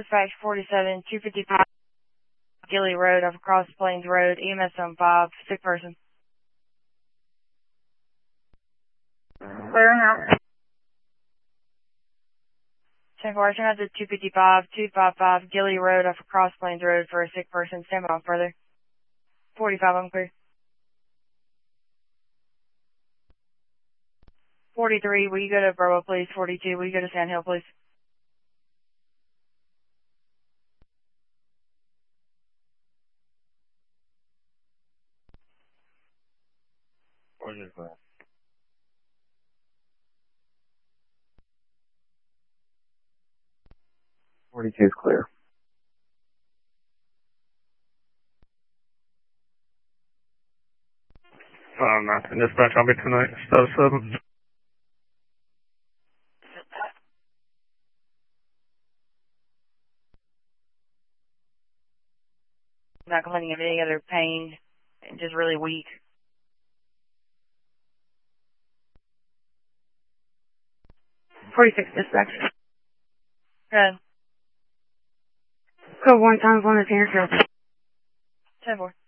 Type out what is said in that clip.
dispatch 47, 255 Gilly Road off Cross Plains Road, EMS on 5, sick person. Clear now. 10-4, turn out to 255, 255 Gilly Road off Cross Plains Road for a sick person. Stand by further. 45, I'm clear. 43, will you go to Bravo, please? 42, will you go to Sand Hill, please? Where's your class? 42 is clear. Nothing. Dispatch, I'll be tonight. Status 7. Not complaining of any other pain, just really weak. Dispatch. Good. Code 1 times 1 is Interfield. 10-4.